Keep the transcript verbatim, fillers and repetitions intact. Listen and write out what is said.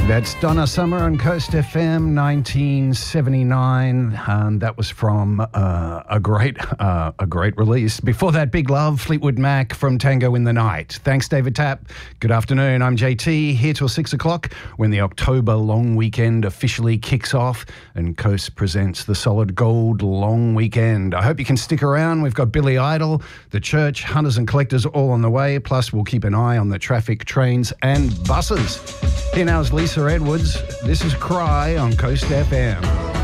That's Donna Summer on Coast F M, nineteen seventy-nine. Um, that was from uh, a great uh, a great release. Before that, Big Love, Fleetwood Mac from Tango in the Night. Thanks, David Tapp. Good afternoon. I'm J T, here till six o'clock when the October long weekend officially kicks off and Coast presents the Solid Gold Long Weekend. I hope you can stick around. We've got Billy Idol, The Church, Hunters and Collectors all on the way. Plus, we'll keep an eye on the traffic, trains and buses. Here now is Lisa Edwards. This is Cry on Coast F M.